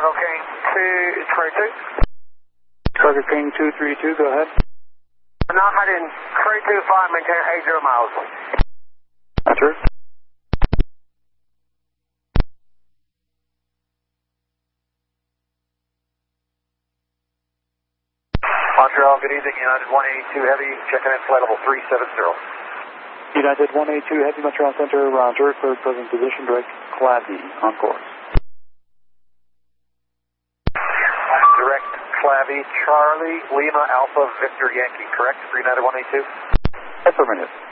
King 232. Cargo King 232, go ahead. Now heading 325, maintain 80 miles. Roger. Montreal, good evening. United 182 Heavy, checking in flight level 370. United 182 Heavy, Montreal Center, Roger. Cleared present position, direct Clappy on course. Direct Clappy, Charlie, Lima, Alpha, Victor, Yankee, correct? For United 182? Affirmative.